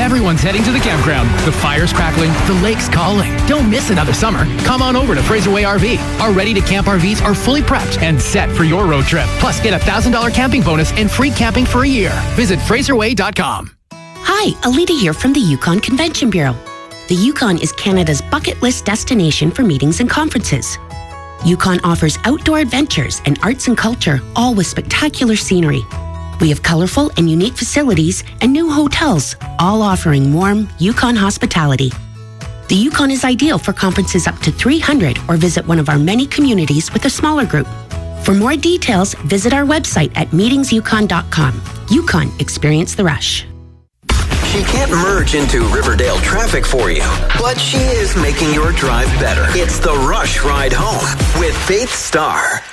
Everyone's heading to the campground. The fire's crackling, the lake's calling. Don't miss another summer. Come on over to Fraserway RV. Our ready-to-camp RVs are fully prepped and set for your road trip. Plus, get a $1,000 camping bonus and free camping for a year. Visit FraserWay.com. Hi, Alita here from the Yukon Convention Bureau. The Yukon is Canada's bucket list destination for meetings and conferences. Yukon offers outdoor adventures and arts and culture, all with spectacular scenery. We have colorful and unique facilities and new hotels, all offering warm Yukon hospitality. The Yukon is ideal for conferences up to 300 or visit one of our many communities with a smaller group. For more details, visit our website at meetingsyukon.com. Yukon, experience the rush. She can't merge into Riverdale traffic for you, but she is making your drive better. It's the Rush Ride Home with Faith Starr.